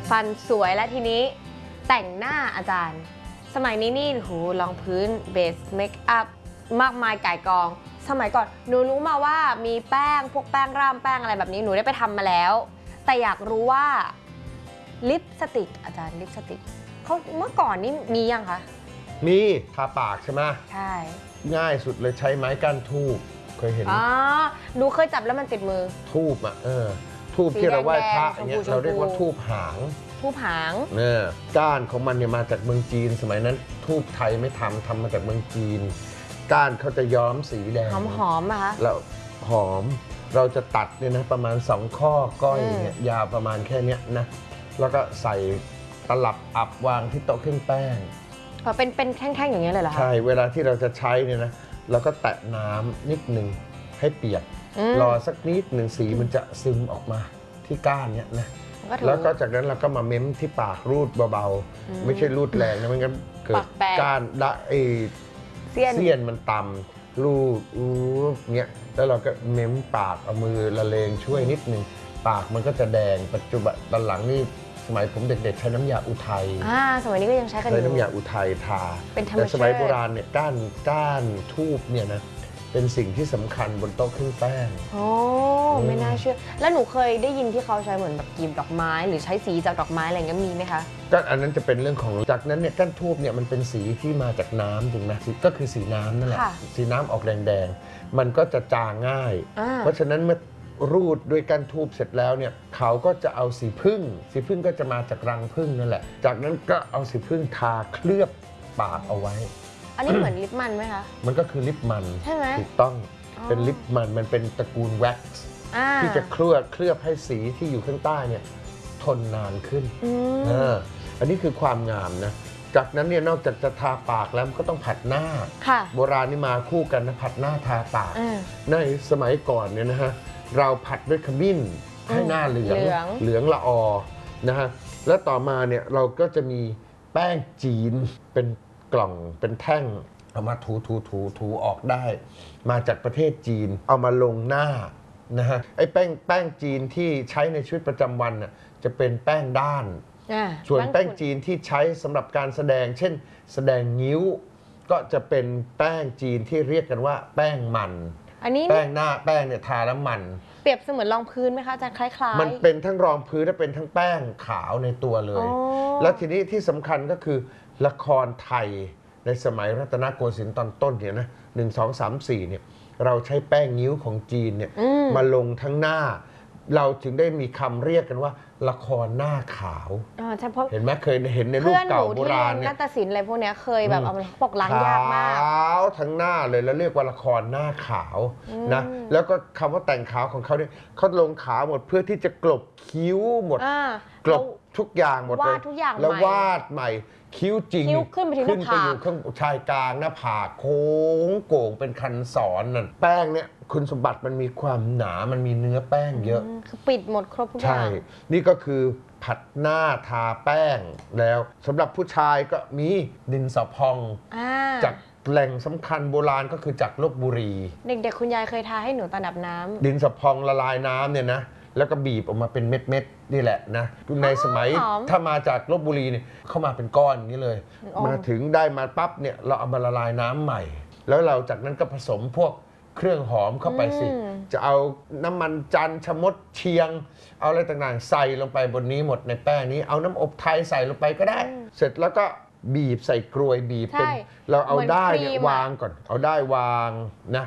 ฟันสวยและทีนี้แต่งหน้าอาจารย์สมัยนี้นี่หูรองพื้นเบสเมคอัพมากมายก่ายกองสมัยก่อนหนูรู้มาว่ามีแป้งพวกแป้งร่ำแป้งอะไรแบบนี้หนูได้ไปทำมาแล้วแต่อยากรู้ว่าลิปสติกอาจารย์ลิปสติกเขาเมื่อก่อนนี่มียังคะมีทาปากใช่ไหมใช่ง่ายสุดเลยใช้ไม้ก้านทูบเคยเห็นหนูเคยจับแล้วมันติดมือทูบอ่ะทูบที่เราไหว้พระอย่างเงี้ยเราเรียกว่าทูบหางเนี่ยก้านของมันเนี่ยมาจากเมืองจีนสมัยนั้นทูบไทยไม่ทำมาจากเมืองจีนก้านเขาจะย้อมสีแดงหอมๆนะคะแล้วหอมเราจะตัดเนี่ยนะประมาณ2ข้อก้อยเนี่ยยาวประมาณแค่นี้นะแล้วก็ใส่ตลับอับวางที่โต๊ะเครื่องแป้งเป็นแท่งๆอย่างเงี้ยเลยเหรอคะใช่เวลาที่เราจะใช้เนี่ยนะเราก็แตะน้ำนิดนึงให้เปียกรอสักนิดหนึ่งสีมันจะซึมออกมาที่ก้านเนี่ยนะแล้วก็จากนั้นเราก็มาเม้มที่ปากรูดเบาๆไม่ใช่รูดแรงนะไม่งั้นเกิดก้านเสี้ยนมันต่ำรูดเงี้ยแล้วเราก็เม้มปากเอามือละเลงช่วยนิดนึงปากมันก็จะแดงปัจจุบันตอนหลังนี่สมัยผมเด็กๆใช้น้ำยาอุทัยสมัยนี้ก็ยังใช้กันอยู่ใช้น้ำยาอุทัยทาแต่สมัยโบราณเนี่ยก้านทูบเนี่ยนะเป็นสิ่งที่สำคัญบนโต๊ะเครื่องแป้งโอ้ไม่น่าเชื่อแล้วหนูเคยได้ยินที่เขาใช้เหมือนแบบกลีบดอกไม้หรือใช้สีจากดอกไม้อะไรเงี้ยมีไหมคะก็อันนั้นจะเป็นเรื่องของจากนั้นเนี่ยก้านทูบเนี่ยมันเป็นสีที่มาจากน้ำจริงไหมก็คือสีน้ำนั่นแหละสีน้ำออกแดงๆมันก็จะจางง่ายเพราะฉะนั้นเมื่อรูดด้วยก้านทูบเสร็จแล้วเนี่ยเขาก็จะเอาสีผึ้งก็จะมาจากรังผึ้งนั่นแหละจากนั้นก็เอาสีผึ้งทาเคลือบปากเอาไว้อันนี้เหมือนลิปมันไหมคะมันก็คือลิปมันใช่ไหมถูกต้องเป็นลิปมันเป็นตระกูลแว็กซ์ที่จะเคลือบให้สีที่อยู่ข้างใต้เนี่ยทนนานขึ้นอันนี้คือความงามนะจากนั้นเนี่ยนอกจากจะทาปากแล้วก็ต้องผัดหน้าโบราณนี่มาคู่กันนะผัดหน้าทาปากในสมัยก่อนเนี่ยนะฮะเราผัดด้วยขมิ้นให้หน้าเหลืองละออนะฮะแล้วต่อมาเนี่ยเราก็จะมีแป้งจีนเป็นกล่องเป็นแท่งเอามาถูออกได้มาจากประเทศจีนเอามาลงหน้านะฮะไอ้แป้งจีนที่ใช้ในชีวิตประจำวันน่ะจะเป็นแป้งด้านส่วนแป้งจีนที่ใช้สำหรับการแสดงเช่นแสดงงิ้วก็จะเป็นแป้งจีนที่เรียกกันว่าแป้งมันอันนี้แป้งหน้าแป้งเนี่ยทาแล้วมันเปรียบเสมือนรองพื้นไหมคะอาจารย์คล้ายๆมันเป็นทั้งรองพื้นและเป็นทั้งแป้งขาวในตัวเลยแล้วทีนี้ที่สำคัญก็คือละครไทยในสมัยรัตนโกสินทร์ตอนต้นเนี่ยนะ1 2 3 4เนี่ยเราใช้แป้งงิ้วของจีนเนี่ยมาลงทั้งหน้าเราถึงได้มีคำเรียกกันว่าละครหน้าขาวเห็นไหมเคยเห็นในรูปเก่าโบราณเนี่ยนาฏศิลป์อะไรพวกนี้เคยแบบเอามาปกล้างยากมากขาวทั้งหน้าเลยแล้วเรียกว่าละครหน้าขาวนะแล้วก็คำว่าแต่งขาวของเขาเนี่ยเขาลงขาวหมดเพื่อที่จะกลบคิ้วหมดกลบทุกอย่างหมดเลยแล้ววาดใหม่คิ้วจริงขึ้นไปอยู่ข้างชายกลางหน้าผากโค้งโก่งเป็นคันศรนั่นแป้งเนี่ยคุณสมบัติมันมีความหนามันมีเนื้อแป้งเยอะคือปิดหมดครบทุกอย่างใช่นี่ก็คือผัดหน้าทาแป้งแล้วสำหรับผู้ชายก็มีดินสอพองจากแหล่งสำคัญโบราณก็คือจากลพบุรีเด็กๆคุณยายเคยทาให้หนูตอนดับน้ำดินสอพองละลายน้ำเนี่ยนะแล้วก็บีบออกมาเป็นเม็ดๆนี่แหละนะในสมัยถ้ามาจากลพบุรีเนี่ยเข้ามาเป็นก้อนอย่างนี้เลยมาถึงได้มาปั๊บเนี่ยเราเอามาละลายน้ำใหม่แล้วเราจากนั้นก็ผสมพวกเครื่องหอมเข้าไปสิจะเอาน้ำมันจันทร์ชะมดเชียงเอาอะไรต่างๆใส่ลงไปบนนี้หมดในแป้งนี้เอาน้ำอบไทยใส่ลงไปก็ได้เสร็จแล้วก็บีบใส่กรวยบีบเป็นเราเอาได้วางก่อนเอาได้วางนะ